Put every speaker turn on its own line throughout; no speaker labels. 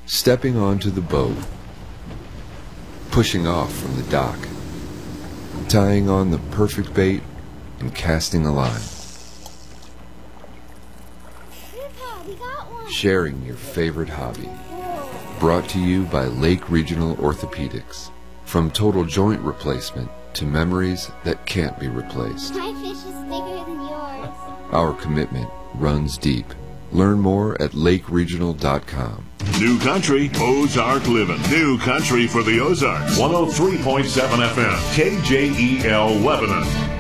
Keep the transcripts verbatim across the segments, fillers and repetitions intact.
Stepping onto the boat, pushing off from the dock, tying on the perfect bait, and casting a line.
Grandpa, we got one.
Sharing your favorite hobby. Brought to you by Lake Regional Orthopedics. From total joint replacement to memories that can't be replaced.
My fish is bigger than yours.
Our commitment runs deep. Learn more at lake regional dot com.
New Country, Ozark Living. New Country for the Ozarks. one oh three point seven F M, K J E L Lebanon.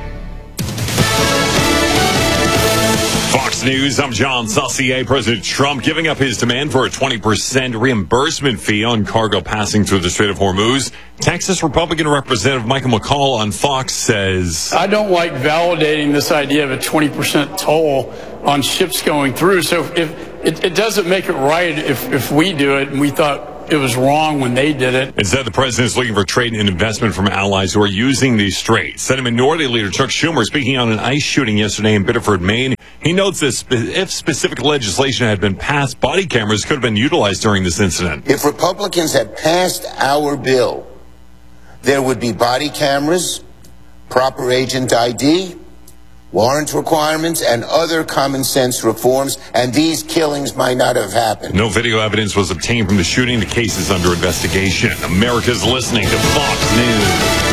Fox News, I'm John Saucier. President Trump giving up his demand for a twenty percent reimbursement fee on cargo passing through the Strait of Hormuz. Texas Republican Representative Michael McCall on Fox says,
I don't like validating this idea of a twenty percent toll on ships going through. So if it, it doesn't make it right if, if we do it, and we thought it was wrong when they did it.
Instead, the president is looking for trade and investment from allies who are using these straits. Senate Minority Leader Chuck Schumer speaking on an ICE shooting yesterday in Biddeford, Maine. He notes that if specific legislation had been passed, body cameras could have been utilized during this incident.
If Republicans had passed our bill, there would be body cameras, proper agent I D, warrant requirements, and other common sense reforms, and these killings might not have happened.
No video evidence was obtained from the shooting. The case is under investigation. America's listening to Fox News.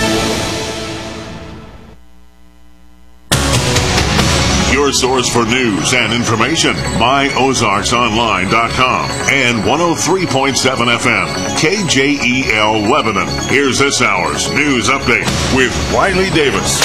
Your source for news and information, my ozarks online dot com and one oh three point seven F M, K J E L Lebanon. Here's this hour's news update with Riley Davis.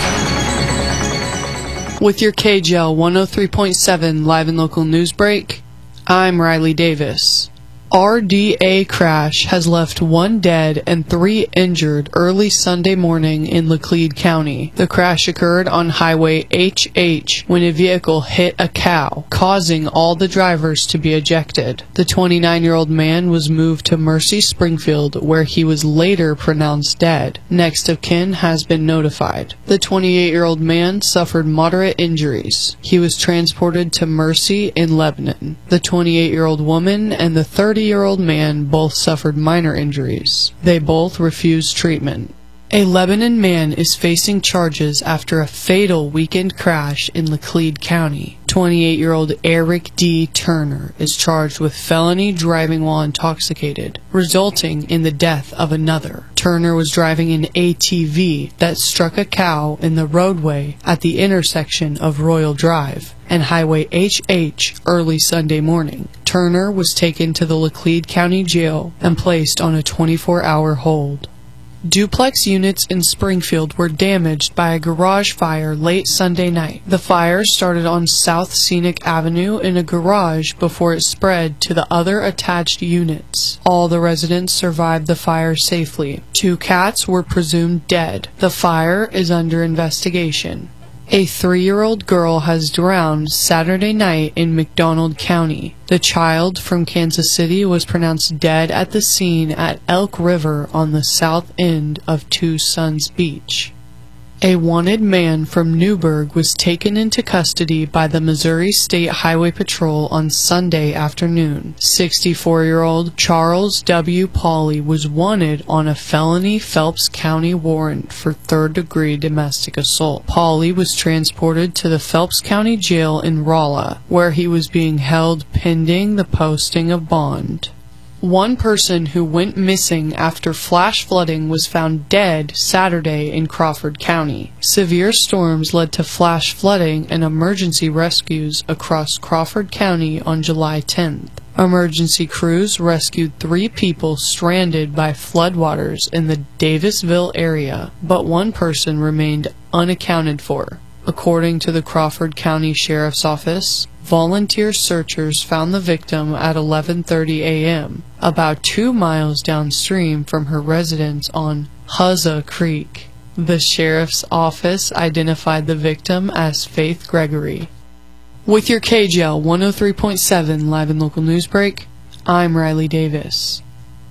With your K J L one oh three point seven live and local news break, I'm Riley Davis. R D A crash has left one dead and three injured early Sunday morning in Laclede County. The crash occurred on Highway H H when a vehicle hit a cow, causing all the drivers to be ejected. The twenty-nine-year-old man was moved to Mercy Springfield, where he was later pronounced dead. Next of kin has been notified. The twenty-eight-year-old man suffered moderate injuries. He was transported to Mercy in Lebanon. The twenty-eight-year-old woman and the thirty-year-old man both suffered minor injuries. They both refused treatment. A Lebanon man is facing charges after a fatal weekend crash in Laclede County. twenty-eight-year-old Eric D. Turner is charged with felony driving while intoxicated, resulting in the death of another. Turner was driving an A T V that struck a cow in the roadway at the intersection of Royal Drive and Highway H H early Sunday morning. Turner was taken to the Laclede County Jail and placed on a twenty-four hour hold. Duplex units in Springfield were damaged by a garage fire late Sunday night. The fire started on South Scenic Avenue in a garage before it spread to the other attached units. All the residents survived the fire safely. Two cats were presumed dead. The fire is under investigation. A three-year-old girl has drowned Saturday night in McDonald County. The child from Kansas City was pronounced dead at the scene at Elk River on the south end of Two Sons Beach. A wanted man from Newburgh was taken into custody by the Missouri State Highway Patrol on Sunday afternoon. sixty-four-year-old Charles W. Pauley was wanted on a felony Phelps County warrant for third-degree domestic assault. Pauley was transported to the Phelps County Jail in Rolla, where he was being held pending the posting of bond. One person who went missing after flash flooding was found dead Saturday in Crawford County. Severe storms led to flash flooding and emergency rescues across Crawford County on July tenth. Emergency crews rescued three people stranded by floodwaters in the Davisville area, but one person remained unaccounted for. According to the Crawford County Sheriff's Office, volunteer searchers found the victim at eleven thirty a m, about two miles downstream from her residence on Huzza Creek. The Sheriff's Office identified the victim as Faith Gregory. With your K J L one oh three point seven live and local news break, I'm Riley Davis.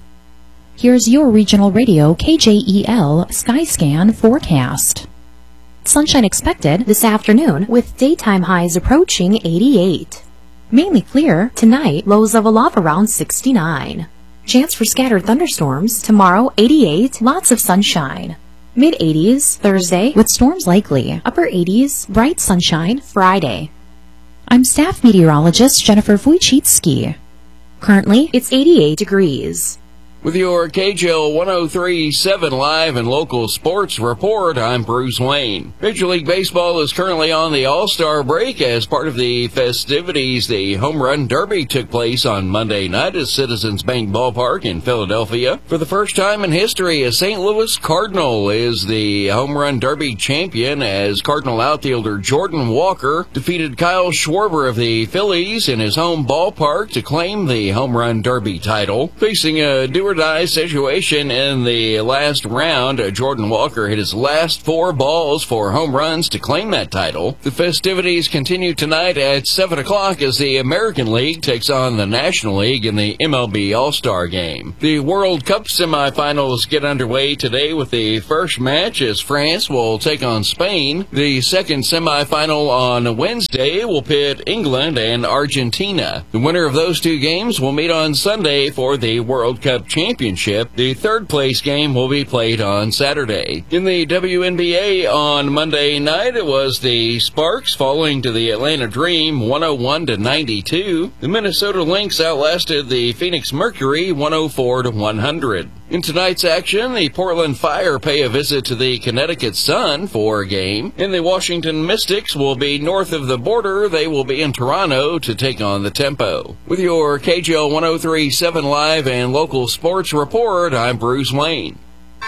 Here's your regional radio K J E L Skyscan forecast. Sunshine expected this afternoon with daytime highs approaching eighty-eight. Mainly clear. Tonight, lows level off around sixty-nine. Chance for scattered thunderstorms. Tomorrow, eighty-eight. Lots of sunshine. Mid eighties, Thursday, with storms likely. Upper eighties, bright sunshine, Friday. I'm staff meteorologist Jennifer Wojcicki. Currently, it's eighty-eight degrees.
With your K J L one oh three point seven live and local sports report, I'm Bruce Wayne. Major League Baseball is currently on the All-Star break. As part of the festivities, the Home Run Derby took place on Monday night at Citizens Bank Ballpark in Philadelphia. For the first time in history, a Saint Louis Cardinal is the Home Run Derby champion, as Cardinal outfielder Jordan Walker defeated Kyle Schwarber of the Phillies in his home ballpark to claim the Home Run Derby title. Facing a do-or-die situation in the last round, Jordan Walker hit his last four balls for home runs to claim that title. The festivities continue tonight at seven o'clock as the American League takes on the National League in the M L B All-Star Game. The World Cup semifinals get underway today with the first match as France will take on Spain. The second semifinal on Wednesday will pit England and Argentina. The winner of those two games will meet on Sunday for the World Cup Championship. The third place game will be played on Saturday. In the W N B A on Monday night, it was the Sparks falling to the Atlanta Dream one oh one to ninety-two. The Minnesota Lynx outlasted the Phoenix Mercury one oh four to one hundred. In tonight's action, the Portland Fire pay a visit to the Connecticut Sun for a game, and the Washington Mystics will be north of the border. They will be in Toronto to take on the Tempo. With your K J L one oh three point seven live and local sports report, I'm Bruce Wayne.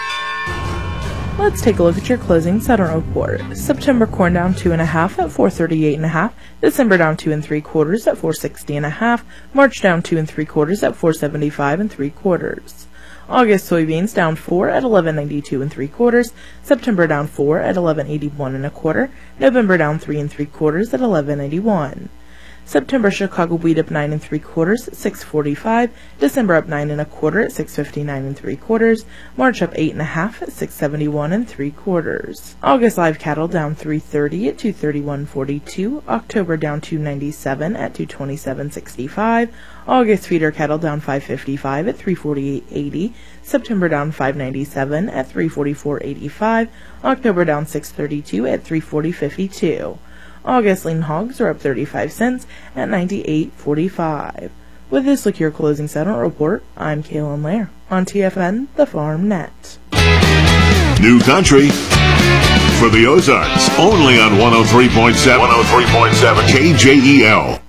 Let's take a look at your closing settlement report. September corn down two and a half at four thirty-eight and a half. December down two and three quarters at four sixty and a half. March down two and three quarters at four seventy-five and three quarters. August soybeans down four at eleven ninety-two and three quarters. September down four at eleven eighty-one and a quarter. November down three and three quarters at eleven eighty-one. September Chicago wheat up nine and three quarters at six forty-five. December up nine and a quarter at six fifty-nine and three quarters. March up eight and a half at six seventy-one and three quarters. August live cattle down three thirty at two thirty-one forty-two. October down two ninety-seven at two twenty-seven sixty-five. August feeder cattle down five fifty-five at three forty-eight eighty. September down five ninety-seven at three forty-four eighty-five. October down six thirty-two at three forty fifty-two. August lean hogs are up thirty-five cents at ninety-eight forty-five. With this, look your closing settlement report. I'm Kaylin Lair on T F N, the Farm Net.
New country for the Ozarks, only on one oh three point seven, one oh three point seven K J E L.